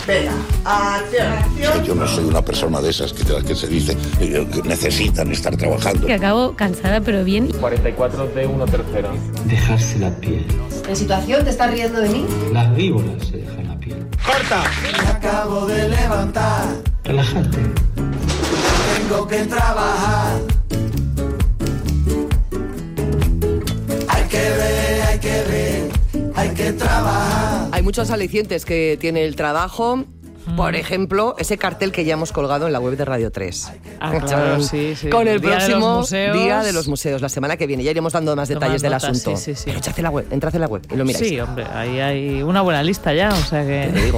Venga, acción. Yo no soy una persona de esas que se dice que necesitan estar trabajando. Que acabo cansada, pero bien. 44 de 1/3. Dejarse la piel. ¿En situación te estás riendo de mí? Las víboras se dejan la piel. ¡Corta! Me acabo de levantar. Relájate. Tengo que trabajar. Hay que trabajar. Hay muchos alicientes que tiene el trabajo. Por ejemplo, ese cartel que ya hemos colgado en la web de Radio 3. Claro, sí. Con el Día próximo de Día de los Museos, la semana que viene. Ya iremos dando más detalles del asunto. Sí. Pero entrad en la web y lo miráis. Sí, hombre, ahí hay una buena lista ya, o sea que... Te digo.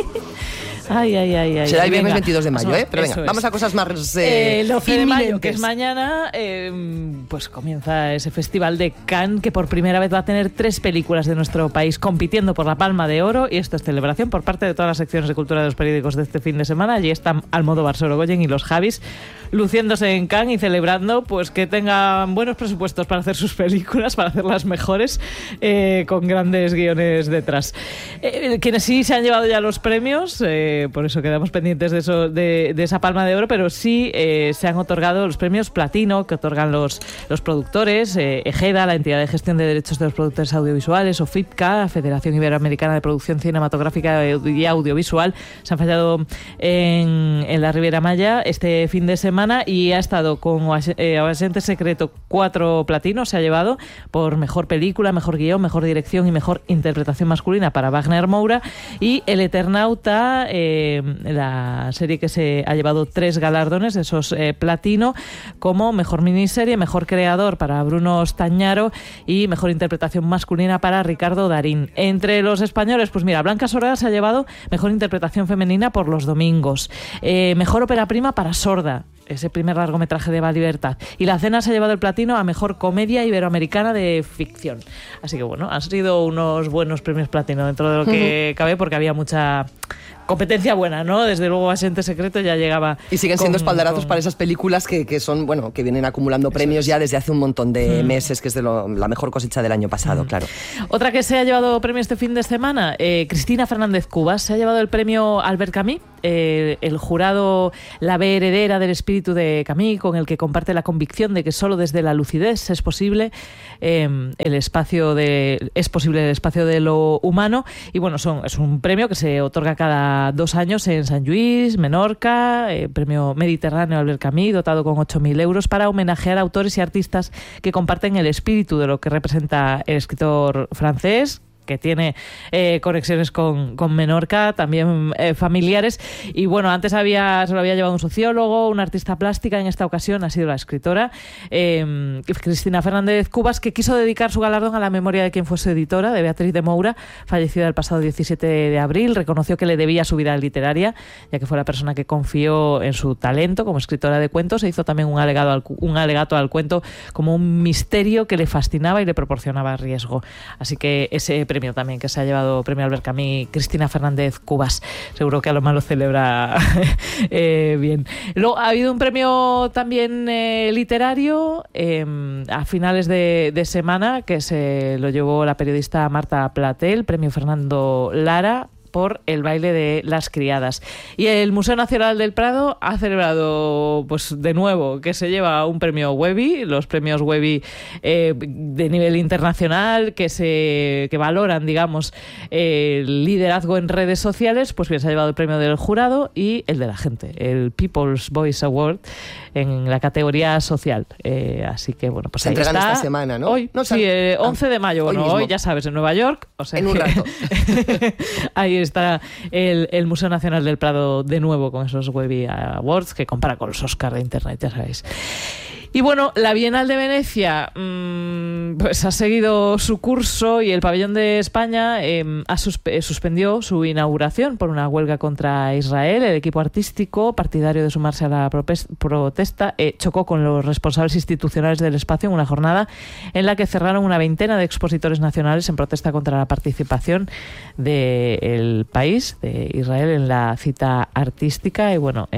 Ay. Será el viernes 22 de mayo, Eso, Pero venga, vamos a cosas más el 12 de mayo, que es inminentes. mañana, pues comienza ese festival de Cannes que por primera vez va a tener 3 películas de nuestro país compitiendo por la Palma de Oro, y esto es celebración por parte de todas las secciones de cultura de los periódicos de este fin de semana. Allí están Almodóvar, Sorogoyen y los Javis luciéndose en Cannes y celebrando pues que tengan buenos presupuestos para hacer sus películas, para hacerlas mejores, con grandes guiones detrás. Quienes sí se han llevado ya los premios, por eso quedamos pendientes de esa Palma de Oro, pero sí se han otorgado los premios Platino que otorgan los productores, EGEDA, la entidad de gestión de derechos de los productores audiovisuales, o FIPCA, Federación Iberoamericana de Producción Cinematográfica y Audiovisual. Se han fallado en la Riviera Maya este fin de semana, y ha estado con Agente Secreto 4 platinos, se ha llevado por mejor película, mejor guión, mejor dirección y mejor interpretación masculina para Wagner Moura, y El Eternauta, la serie que se ha llevado 3 galardones, esos platino, como mejor miniserie, mejor creador para Bruno Stañaro y mejor interpretación masculina para Ricardo Darín. Entre los españoles, pues mira, Blanca Sorda se ha llevado mejor interpretación femenina por Los Domingos, mejor ópera prima para Sorda, ese primer largometraje de Eva Libertad, y La Cena se ha llevado el platino a mejor comedia iberoamericana de ficción. Así que bueno, han sido unos buenos premios platino dentro de lo que cabe, porque había mucha competencia buena, ¿no? Desde luego Agente Secreto ya llegaba. Y siguen siendo espaldarazos para esas películas que son, bueno, que vienen acumulando premios ya desde hace un montón de meses, que es de la mejor cosecha del año pasado, claro. Otra que se ha llevado premio este fin de semana, Cristina Fernández Cubas, se ha llevado el premio Albert Camus. El jurado la ve heredera del espíritu de Camus, con el que comparte la convicción de que solo desde la lucidez es posible el espacio de lo humano. Y bueno, es un premio que se otorga cada 2 años en Sant Lluís, Menorca, premio Mediterráneo Albert Camus, dotado con 8.000 euros para homenajear a autores y artistas que comparten el espíritu de lo que representa el escritor francés, que tiene conexiones con Menorca, también familiares. Y bueno, antes se lo había llevado un sociólogo, una artista plástica, en esta ocasión ha sido la escritora Cristina Fernández Cubas, que quiso dedicar su galardón a la memoria de quien fue su editora, de Beatriz de Moura, fallecida el pasado 17 de abril. Reconoció que le debía su vida literaria, ya que fue la persona que confió en su talento como escritora de cuentos. Se hizo también un alegato al cuento como un misterio que le fascinaba y le proporcionaba riesgo. Así que ese premio también que se ha llevado, premio Albert Camus, Cristina Fernández Cubas, seguro que a lo más lo celebra bien. Luego ha habido un premio también literario a finales de semana, que se lo llevó la periodista Marta Platel, premio Fernando Lara, por El baile de las criadas. Y el Museo Nacional del Prado ha celebrado, pues de nuevo, que se lleva un premio Webby, los premios Webby de nivel internacional, que valoran, digamos, el liderazgo en redes sociales. Pues bien, se ha llevado el premio del jurado y el de la gente, el People's Voice Award, en la categoría social. Así que bueno, pues se ahí entregan está. esta semana, ¿no? Hoy, no, sí, 11 de mayo, hoy ya sabes, en Nueva York. O sea, en un rato. Ahí está el Museo Nacional del Prado de nuevo con esos Webby Awards, que compara con los Oscar de Internet, ya sabéis. Y bueno, la Bienal de Venecia pues ha seguido su curso, y el Pabellón de España suspendió su inauguración por una huelga contra Israel. El equipo artístico, partidario de sumarse a la protesta, chocó con los responsables institucionales del espacio en una jornada en la que cerraron una veintena de expositores nacionales en protesta contra la participación del país, de Israel, en la cita artística. Y bueno,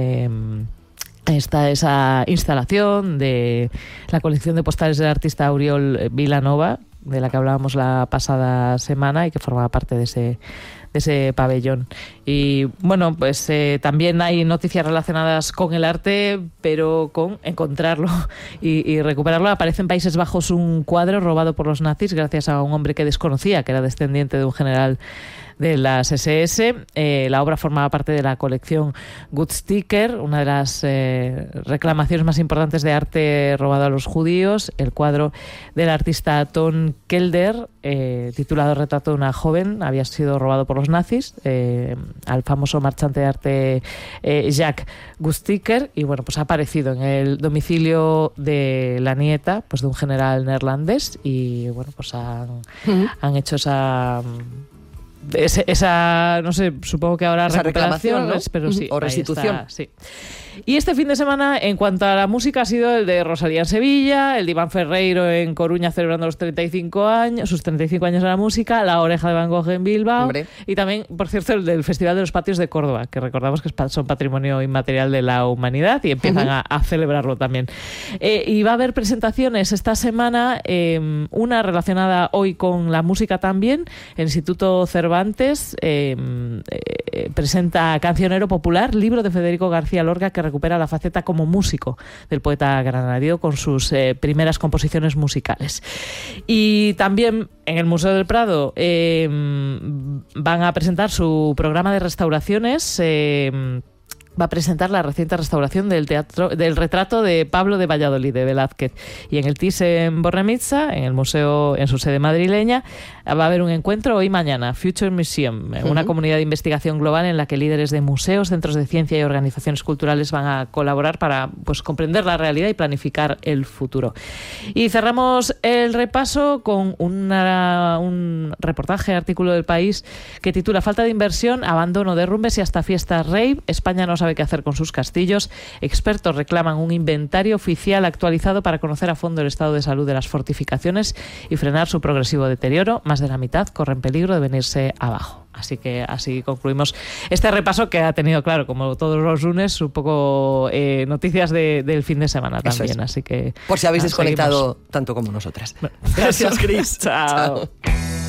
está esa instalación de la colección de postales del artista Auriol Vilanova, de la que hablábamos la pasada semana y que formaba parte de ese pabellón. Y bueno, pues también hay noticias relacionadas con el arte, pero con encontrarlo y recuperarlo. Aparece en Países Bajos un cuadro robado por los nazis gracias a un hombre que desconocía que era descendiente de un general de las SS. La obra formaba parte de la colección Guttsticker, una de las reclamaciones más importantes de arte robado a los judíos. El cuadro del artista Tom Kelder, titulado Retrato de una joven, había sido robado por los nazis al famoso marchante de arte Jacques Guttsticker, y bueno, pues ha aparecido en el domicilio de la nieta, pues de un general neerlandés, y bueno, pues han hecho esa, no sé, supongo que ahora esa recuperación, reclamación, ¿no? Pero sí, o restitución. está, sí. Y este fin de semana, en cuanto a la música, ha sido el de Rosalía en Sevilla, el de Iván Ferreiro en Coruña celebrando sus 35 años de la música, La Oreja de Van Gogh en Bilbao. Hombre. Y también, por cierto, el del Festival de los Patios de Córdoba, que recordamos que son patrimonio inmaterial de la humanidad y empiezan a celebrarlo también. Y va a haber presentaciones esta semana, una relacionada hoy con la música también. El Instituto Cervantes presenta Cancionero Popular, libro de Federico García Lorca que recupera la faceta como músico del poeta granadino con sus primeras composiciones musicales. Y también en el Museo del Prado van a presentar su programa de restauraciones. Va a presentar la reciente restauración del retrato de Pablo de Valladolid, de Velázquez. Y en el Thyssen-Bornemisza, en el museo, en su sede madrileña, va a haber un encuentro hoy y mañana, Future Museum, una comunidad de investigación global en la que líderes de museos, centros de ciencia y organizaciones culturales van a colaborar para pues comprender la realidad y planificar el futuro. Y cerramos el repaso con un reportaje, artículo del País, que titula Falta de inversión, abandono, derrumbes y hasta fiestas rave. España no sabe qué hacer con sus castillos. Expertos reclaman un inventario oficial actualizado para conocer a fondo el estado de salud de las fortificaciones y frenar su progresivo deterioro. Más de la mitad corren peligro de venirse abajo. Así que así concluimos este repaso que ha tenido, claro, como todos los lunes, un poco noticias del fin de semana también. Así que por si habéis desconectado seguimos. tanto como nosotras. Bueno, gracias, Cris. Chao. Chao.